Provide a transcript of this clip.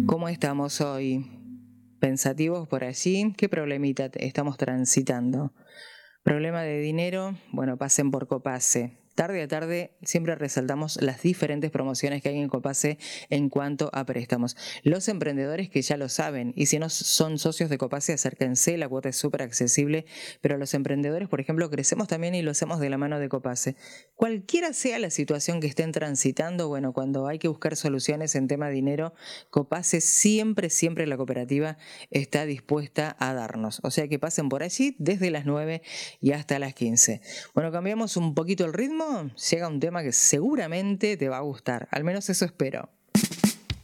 ¿Cómo estamos hoy? ¿Pensativos por allí? ¿Qué problemita estamos transitando? ¿Problema de dinero? Bueno, pasen por Copase. Tarde a tarde siempre resaltamos las diferentes promociones que hay en Copase en cuanto a préstamos. Los emprendedores que ya lo saben, y si no son socios de Copase, acérquense, la cuota es súper accesible, pero los emprendedores, por ejemplo, crecemos también y lo hacemos de la mano de Copase. Cualquiera sea la situación que estén transitando, bueno, cuando hay que buscar soluciones en tema de dinero, Copase siempre la cooperativa está dispuesta a darnos. O sea que pasen por allí desde las 9 y hasta las 15. Bueno, cambiamos un poquito el ritmo, llega un tema que seguramente te va a gustar, al menos eso espero.